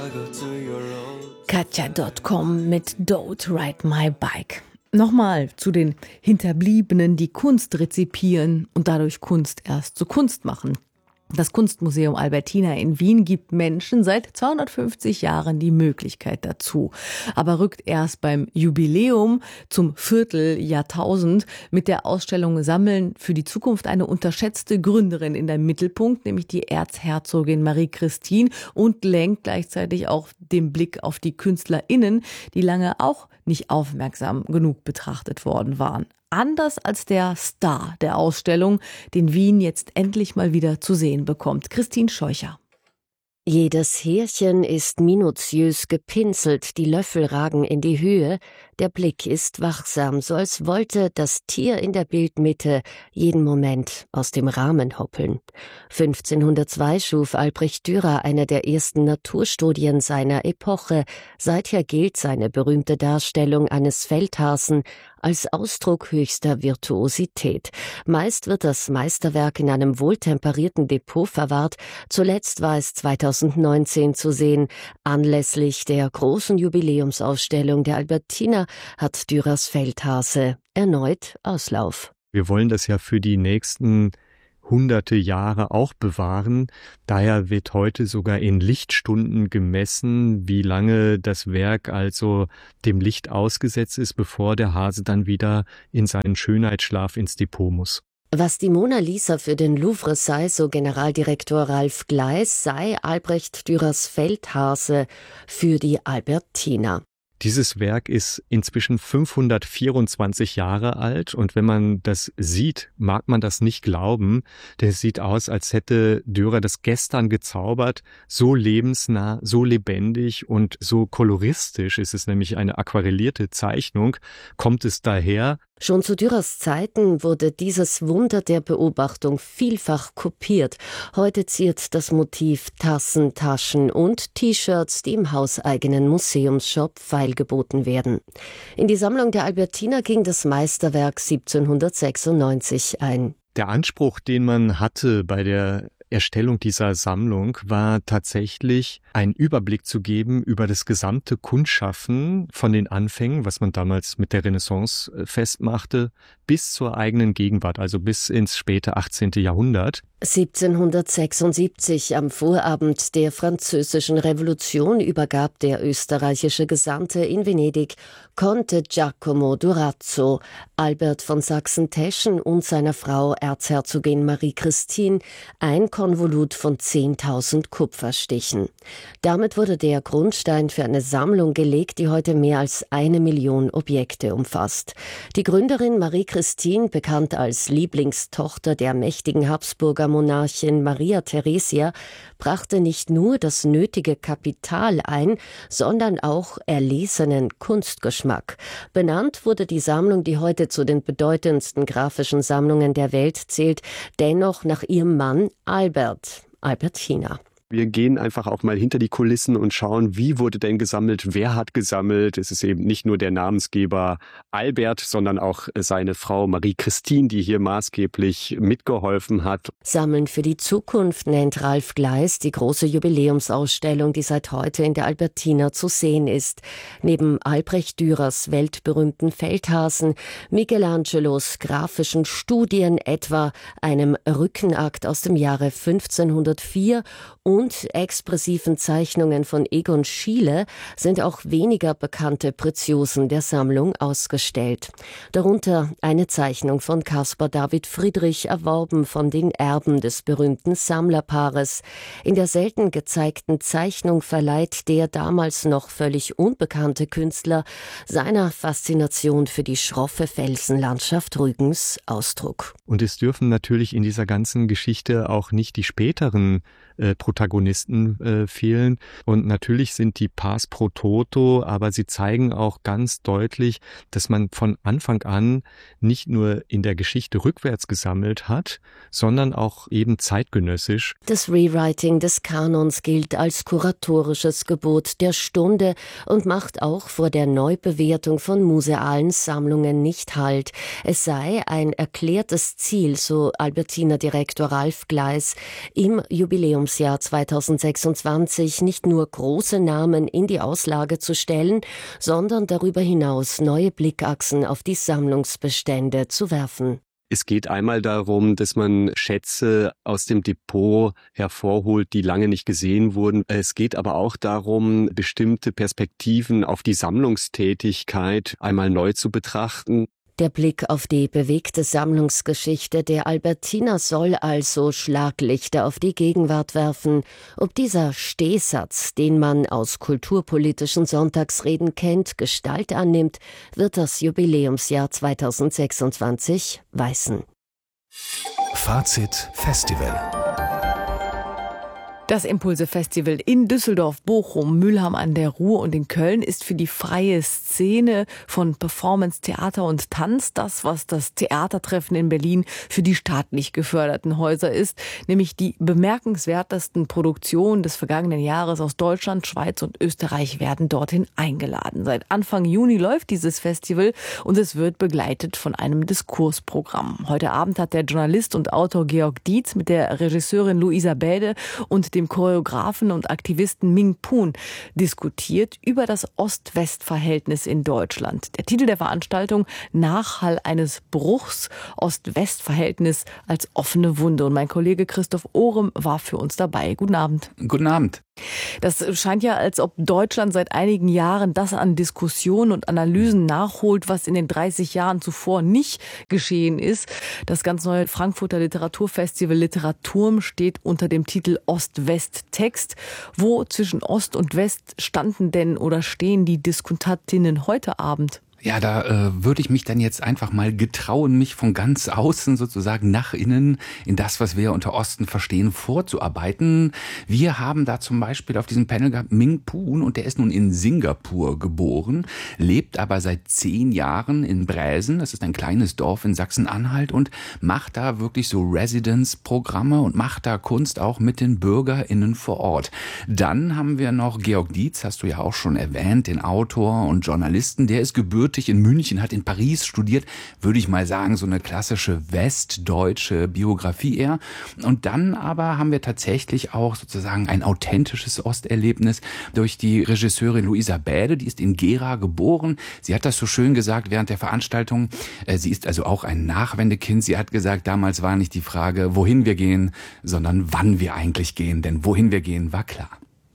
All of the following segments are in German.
Katja.com mit Don't Ride My Bike. Nochmal zu den Hinterbliebenen, die Kunst rezipieren und dadurch Kunst erst zu Kunst machen. Das Kunstmuseum Albertina in Wien gibt Menschen seit 250 Jahren die Möglichkeit dazu, aber rückt erst beim Jubiläum zum Vierteljahrtausend mit der Ausstellung Sammeln für die Zukunft eine unterschätzte Gründerin in den Mittelpunkt, nämlich die Erzherzogin Marie-Christine, und lenkt gleichzeitig auch den Blick auf die KünstlerInnen, die lange auch nicht aufmerksam genug betrachtet worden waren. Anders als der Star der Ausstellung, den Wien jetzt endlich mal wieder zu sehen bekommt. Christine Scheucher. Jedes Härchen ist minutiös gepinselt, die Löffel ragen in die Höhe, der Blick ist wachsam, so als wollte das Tier in der Bildmitte jeden Moment aus dem Rahmen hoppeln. 1502 schuf Albrecht Dürer eine der ersten Naturstudien seiner Epoche. Seither gilt seine berühmte Darstellung eines Feldhasen als Ausdruck höchster Virtuosität. Meist wird das Meisterwerk in einem wohltemperierten Depot verwahrt. Zuletzt war es 2019 zu sehen. Anlässlich der großen Jubiläumsausstellung der Albertina hat Dürers Feldhase erneut Auslauf. Wir wollen das ja für die nächsten hunderte Jahre auch bewahren. Daher wird heute sogar in Lichtstunden gemessen, wie lange das Werk also dem Licht ausgesetzt ist, bevor der Hase dann wieder in seinen Schönheitsschlaf ins Depot muss. Was die Mona Lisa für den Louvre sei, so Generaldirektor Ralf Gleis, sei Albrecht Dürers Feldhase für die Albertina. Dieses Werk ist inzwischen 524 Jahre alt und wenn man das sieht, mag man das nicht glauben, denn es sieht aus, als hätte Dürer das gestern gezaubert. So lebensnah, so lebendig und so koloristisch ist es, nämlich eine aquarellierte Zeichnung, kommt es daher. Schon zu Dürers Zeiten wurde dieses Wunder der Beobachtung vielfach kopiert. Heute ziert das Motiv Tassen, Taschen und T-Shirts, die im hauseigenen Museumsshop feilgeboten werden. In die Sammlung der Albertina ging das Meisterwerk 1796 ein. Der Anspruch, den man hatte bei der Erstellung dieser Sammlung, war tatsächlich einen Überblick zu geben über das gesamte Kunstschaffen von den Anfängen, was man damals mit der Renaissance festmachte, bis zur eigenen Gegenwart, also bis ins späte 18. Jahrhundert. 1776, am Vorabend der Französischen Revolution, übergab der österreichische Gesandte in Venedig Conte Giacomo Durazzo Albert von Sachsen-Teschen und seiner Frau Erzherzogin Marie-Christine ein Konvolut von 10.000 Kupferstichen. Damit wurde der Grundstein für eine Sammlung gelegt, die heute mehr als 1 Million Objekte umfasst. Die Gründerin Marie-Christine, bekannt als Lieblingstochter der mächtigen Habsburger Monarchin Maria Theresia, brachte nicht nur das nötige Kapital ein, sondern auch erlesenen Kunstgeschmack. Benannt wurde die Sammlung, die heute zu den bedeutendsten grafischen Sammlungen der Welt zählt, dennoch nach ihrem Mann Albertina. Wir gehen einfach auch mal hinter die Kulissen und schauen, wie wurde denn gesammelt, wer hat gesammelt. Es ist eben nicht nur der Namensgeber Albert, sondern auch seine Frau Marie-Christine, die hier maßgeblich mitgeholfen hat. Sammeln für die Zukunft nennt Ralf Gleis die große Jubiläumsausstellung, die seit heute in der Albertina zu sehen ist. Neben Albrecht Dürers weltberühmten Feldhasen, Michelangelos grafischen Studien, etwa einem Rückenakt aus dem Jahre 1504 und expressiven Zeichnungen von Egon Schiele sind auch weniger bekannte Preziosen der Sammlung ausgestellt. Darunter eine Zeichnung von Caspar David Friedrich, erworben von den Erben des berühmten Sammlerpaares. In der selten gezeigten Zeichnung verleiht der damals noch völlig unbekannte Künstler seiner Faszination für die schroffe Felsenlandschaft Rügens Ausdruck. Und es dürfen natürlich in dieser ganzen Geschichte auch nicht die späteren Protagonisten fehlen. Und natürlich sind die Pars pro Toto, aber sie zeigen auch ganz deutlich, dass man von Anfang an nicht nur in der Geschichte rückwärts gesammelt hat, sondern auch eben zeitgenössisch. Das Rewriting des Kanons gilt als kuratorisches Gebot der Stunde und macht auch vor der Neubewertung von musealen Sammlungen nicht Halt. Es sei ein erklärtes Ziel, so Albertina-Direktor Ralf Gleis, im Jubiläum Jubiläumsjahr 2026 nicht nur große Namen in die Auslage zu stellen, sondern darüber hinaus neue Blickachsen auf die Sammlungsbestände zu werfen. Es geht einmal darum, dass man Schätze aus dem Depot hervorholt, die lange nicht gesehen wurden. Es geht aber auch darum, bestimmte Perspektiven auf die Sammlungstätigkeit einmal neu zu betrachten. Der Blick auf die bewegte Sammlungsgeschichte der Albertiner soll also Schlaglichter auf die Gegenwart werfen. Ob dieser Stehsatz, den man aus kulturpolitischen Sonntagsreden kennt, Gestalt annimmt, wird das Jubiläumsjahr 2026 weisen. Fazit Festival. Das Impulse-Festival in Düsseldorf, Bochum, Mülheim an der Ruhr und in Köln ist für die freie Szene von Performance, Theater und Tanz das, was das Theatertreffen in Berlin für die staatlich geförderten Häuser ist, nämlich die bemerkenswertesten Produktionen des vergangenen Jahres aus Deutschland, Schweiz und Österreich werden dorthin eingeladen. Seit Anfang Juni läuft dieses Festival und es wird begleitet von einem Diskursprogramm. Heute Abend hat der Journalist und Autor Georg Dietz mit der Regisseurin Luisa Bäde und dem Choreografen und Aktivisten Ming Poon diskutiert über das Ost-West-Verhältnis in Deutschland. Der Titel der Veranstaltung: Nachhall eines Bruchs, Ost-West-Verhältnis als offene Wunde. Und mein Kollege Christoph Ohrem war für uns dabei. Guten Abend. Guten Abend. Das scheint ja, als ob Deutschland seit einigen Jahren das an Diskussionen und Analysen nachholt, was in den 30 Jahren zuvor nicht geschehen ist. Das ganz neue Frankfurter Literaturfestival Literaturm steht unter dem Titel Ost-West-Text. Wo zwischen Ost und West standen denn oder stehen die Diskutantinnen heute Abend? Ja, da würde ich mich dann jetzt einfach mal getrauen, mich von ganz außen sozusagen nach innen in das, was wir unter Osten verstehen, vorzuarbeiten. Wir haben da zum Beispiel auf diesem Panel gehabt Ming Poon, und der ist nun in Singapur geboren, lebt aber seit 10 Jahren in Bräsen, das ist ein kleines Dorf in Sachsen-Anhalt, und macht da wirklich so Residence-Programme und macht da Kunst auch mit den BürgerInnen vor Ort. Dann haben wir noch Georg Dietz, hast du ja auch schon erwähnt, den Autor und Journalisten, der ist gebürtig in München, hat in Paris studiert, würde ich mal sagen, so eine klassische westdeutsche Biografie eher. Und dann aber haben wir tatsächlich auch sozusagen ein authentisches Osterlebnis durch die Regisseurin Luisa Bäde, die ist in Gera geboren. Sie hat das so schön gesagt während der Veranstaltung. Sie ist also auch ein Nachwendekind. Sie hat gesagt, damals war nicht die Frage, wohin wir gehen, sondern wann wir eigentlich gehen. Denn wohin wir gehen, war klar.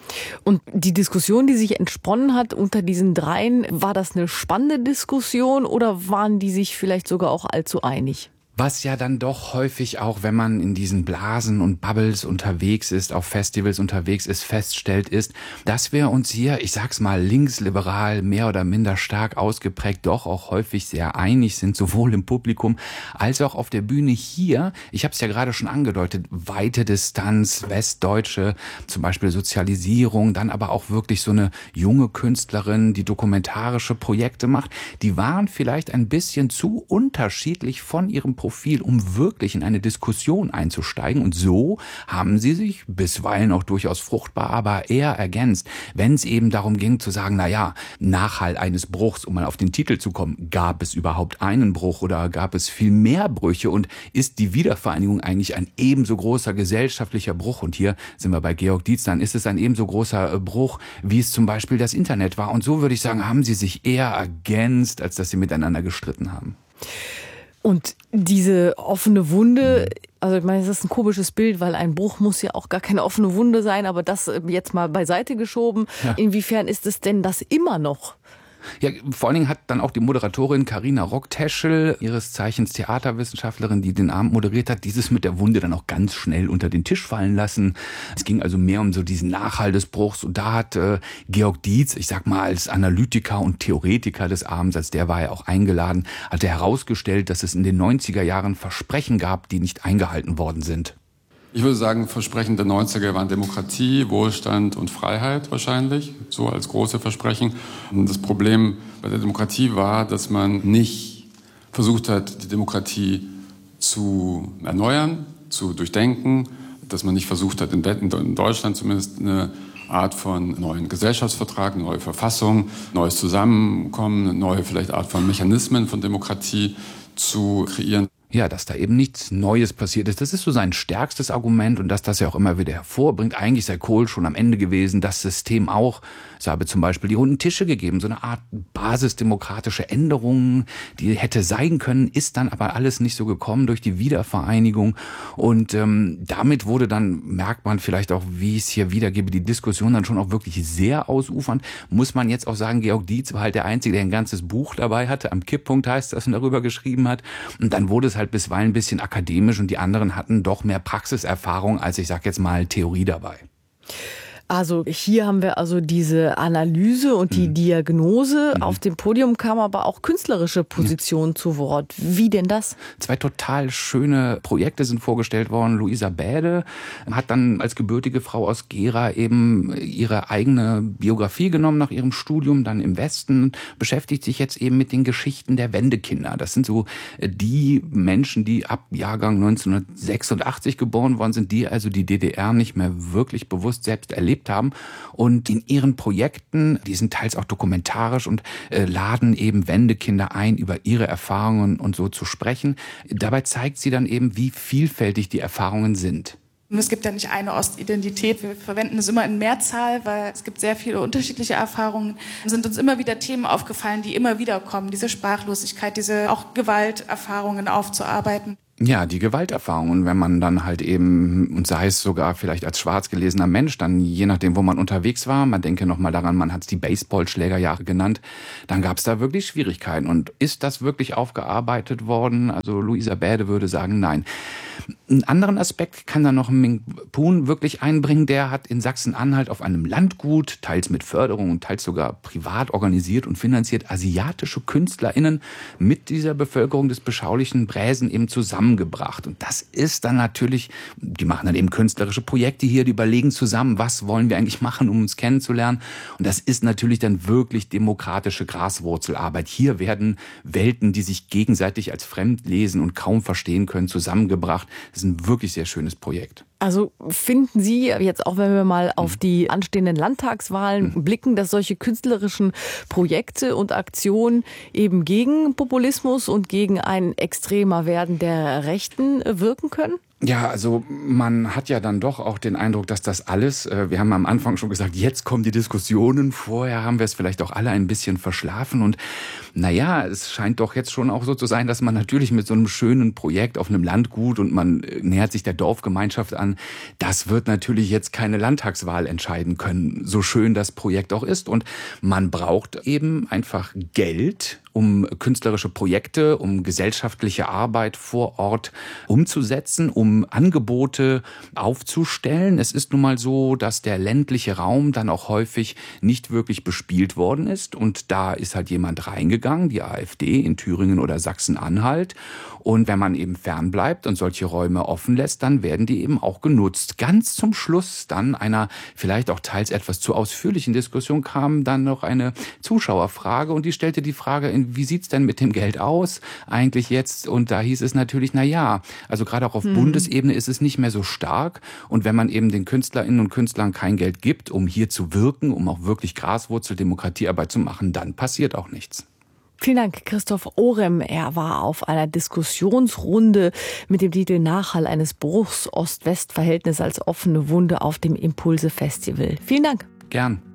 Und die Diskussion, die sich entsponnen hat unter diesen dreien, war das eine spannende Diskussion oder waren die sich vielleicht sogar auch allzu einig? Was ja dann doch häufig auch, wenn man in diesen Blasen und Bubbles unterwegs ist, auf Festivals unterwegs ist, feststellt, ist, dass wir uns hier, ich sag's mal, linksliberal, mehr oder minder stark ausgeprägt, doch auch häufig sehr einig sind, sowohl im Publikum als auch auf der Bühne hier. Ich habe es ja gerade schon angedeutet, weite Distanz, Westdeutsche, zum Beispiel Sozialisierung, dann aber auch wirklich so eine junge Künstlerin, die dokumentarische Projekte macht. Die waren vielleicht ein bisschen zu unterschiedlich von ihrem Profil, um wirklich in eine Diskussion einzusteigen. Und so haben sie sich bisweilen auch durchaus fruchtbar, aber eher ergänzt, wenn es eben darum ging zu sagen, naja, Nachhall eines Bruchs, um mal auf den Titel zu kommen, gab es überhaupt einen Bruch oder gab es viel mehr Brüche und ist die Wiedervereinigung eigentlich ein ebenso großer gesellschaftlicher Bruch? Und hier sind wir bei Georg Dietz, dann ist es ein ebenso großer Bruch, wie es zum Beispiel das Internet war. Und so würde ich sagen, haben sie sich eher ergänzt, als dass sie miteinander gestritten haben. Und diese offene Wunde, also ich meine, es ist ein komisches Bild, weil ein Bruch muss ja auch gar keine offene Wunde sein, aber das jetzt mal beiseite geschoben. Ja. Inwiefern ist es denn das immer noch? Ja, vor allen Dingen hat dann auch die Moderatorin Carina Rockteschel, ihres Zeichens Theaterwissenschaftlerin, die den Abend moderiert hat, dieses mit der Wunde dann auch ganz schnell unter den Tisch fallen lassen. Es ging also mehr um so diesen Nachhall des Bruchs. Und da hat Georg Dietz, ich sag mal als Analytiker und Theoretiker des Abends, als der war er auch eingeladen, hat er herausgestellt, dass es in den 90er Jahren Versprechen gab, die nicht eingehalten worden sind. Ich würde sagen, Versprechen der 90er waren Demokratie, Wohlstand und Freiheit wahrscheinlich, so als große Versprechen. Und das Problem bei der Demokratie war, dass man nicht versucht hat, die Demokratie zu erneuern, zu durchdenken, dass man nicht versucht hat, in Deutschland zumindest eine Art von neuen Gesellschaftsvertrag, eine neue Verfassung, neues Zusammenkommen, eine neue vielleicht Art von Mechanismen von Demokratie zu kreieren. ja, dass da eben nichts Neues passiert ist. Das ist so sein stärkstes Argument und dass das ja auch immer wieder hervorbringt. Eigentlich sei Kohl schon am Ende gewesen, das System auch. Es habe zum Beispiel die runden Tische gegeben, so eine Art basisdemokratische Änderung, die hätte sein können, ist dann aber alles nicht so gekommen durch die Wiedervereinigung. Und damit wurde dann, merkt man vielleicht auch, wie ich es hier wiedergebe, die Diskussion dann schon auch wirklich sehr ausufernd. Muss man jetzt auch sagen, Georg Dietz war halt der Einzige, der ein ganzes Buch dabei hatte. Am Kipppunkt heißt das und darüber geschrieben hat. Und dann wurde es halt bisweilen ein bisschen akademisch und die anderen hatten doch mehr Praxiserfahrung als, ich sag jetzt mal, Theorie dabei. Also hier haben wir also diese Analyse und die Diagnose. Auf dem Podium kamen aber auch künstlerische Positionen zu Wort. Wie denn das? 2 total schöne Projekte sind vorgestellt worden. Luisa Bäde hat dann als gebürtige Frau aus Gera eben ihre eigene Biografie genommen nach ihrem Studium, dann im Westen, beschäftigt sich jetzt eben mit den Geschichten der Wendekinder. Das sind so die Menschen, die ab Jahrgang 1986 geboren worden sind, die also die DDR nicht mehr wirklich bewusst selbst erlebt haben und in ihren Projekten, die sind teils auch dokumentarisch und laden eben Wendekinder ein, über ihre Erfahrungen und so zu sprechen. Dabei zeigt sie dann eben, wie vielfältig die Erfahrungen sind. Es gibt ja nicht eine Ostidentität. Wir verwenden es immer in Mehrzahl, weil es gibt sehr viele unterschiedliche Erfahrungen. Es sind uns immer wieder Themen aufgefallen, die immer wieder kommen. Diese Sprachlosigkeit, diese auch Gewalterfahrungen aufzuarbeiten. Ja, die Gewalterfahrungen, wenn man dann halt eben, und sei es sogar vielleicht als schwarz gelesener Mensch, dann je nachdem, wo man unterwegs war, man denke nochmal daran, man hat es die Baseballschlägerjahre genannt, dann gab es da wirklich Schwierigkeiten. Und ist das wirklich aufgearbeitet worden? Also Luisa Bäde würde sagen, nein. Einen anderen Aspekt kann da noch Ming Poon wirklich einbringen. Der hat in Sachsen-Anhalt auf einem Landgut, teils mit Förderung und teils sogar privat organisiert und finanziert, asiatische KünstlerInnen mit dieser Bevölkerung des beschaulichen Bräsen eben zusammengebracht. Und das ist dann natürlich, die machen dann eben künstlerische Projekte hier, die überlegen zusammen, was wollen wir eigentlich machen, um uns kennenzulernen. Und das ist natürlich dann wirklich demokratische Graswurzelarbeit. Hier werden Welten, die sich gegenseitig als fremd lesen und kaum verstehen können, zusammengebracht. Das ist ein wirklich sehr schönes Projekt. Also finden Sie jetzt auch, wenn wir mal auf die anstehenden Landtagswahlen blicken, dass solche künstlerischen Projekte und Aktionen eben gegen Populismus und gegen ein extremer Werden der Rechten wirken können? Ja, also man hat ja dann doch auch den Eindruck, dass das alles, wir haben am Anfang schon gesagt, jetzt kommen die Diskussionen, vorher haben wir es vielleicht auch alle ein bisschen verschlafen und naja, es scheint doch jetzt schon auch so zu sein, dass man natürlich mit so einem schönen Projekt auf einem Landgut und man nähert sich der Dorfgemeinschaft an, das wird natürlich jetzt keine Landtagswahl entscheiden können, so schön das Projekt auch ist und man braucht eben einfach Geld, um künstlerische Projekte, um gesellschaftliche Arbeit vor Ort umzusetzen, um Angebote aufzustellen. Es ist nun mal so, dass der ländliche Raum dann auch häufig nicht wirklich bespielt worden ist. Und da ist halt jemand reingegangen, die AfD in Thüringen oder Sachsen-Anhalt. Und wenn man eben fernbleibt und solche Räume offen lässt, dann werden die eben auch genutzt. Ganz zum Schluss dann einer vielleicht auch teils etwas zu ausführlichen Diskussion kam dann noch eine Zuschauerfrage und die stellte die Frage, wie sieht's denn mit dem Geld aus eigentlich jetzt? Und da hieß es natürlich, na ja, also gerade auch auf Bundesebene ist es nicht mehr so stark. Und wenn man eben den KünstlerInnen und Künstlern kein Geld gibt, um hier zu wirken, um auch wirklich Graswurzel-Demokratiearbeit zu machen, dann passiert auch nichts. Vielen Dank, Christoph Orem. Er war auf einer Diskussionsrunde mit dem Titel Nachhall eines Bruchs, Ost-West-Verhältnis als offene Wunde auf dem Impulse-Festival. Vielen Dank. Gern.